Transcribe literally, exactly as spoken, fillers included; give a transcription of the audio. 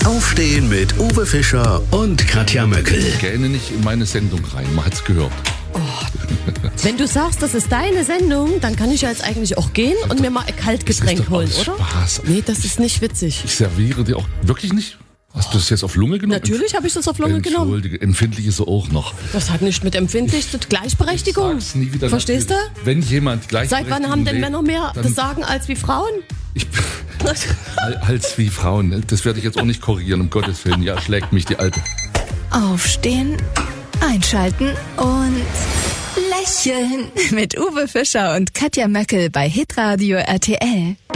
Aufstehen mit Uwe Fischer und Katja Möckel. Gähne nicht in meine Sendung rein, man hat's gehört. Oh. Wenn du sagst, das ist deine Sendung, dann kann ich ja jetzt eigentlich auch gehen und mir mal ein Kaltgetränk holen, oder? Spaß. Nee, das ist nicht witzig. Ich serviere dir auch wirklich nicht. Hast du das jetzt auf Lunge genommen? Natürlich habe ich das auf Lunge genommen. Entschuldige, empfindlich ist er auch noch. Das hat nicht mit empfindlich zu tun. Gleichberechtigung. Ich sag's nie wieder. Verstehst du? Wenn jemand Gleichberechtigung Seit wann haben denn lebt, Männer mehr dann- das Sagen als wie Frauen? Ich, als wie Frauen. Das werde ich jetzt auch nicht korrigieren, um Gottes Willen. Ja, schlägt mich die Alte. Aufstehen, einschalten und lächeln. Mit Uwe Fischer und Katja Möckel bei Hitradio R T L.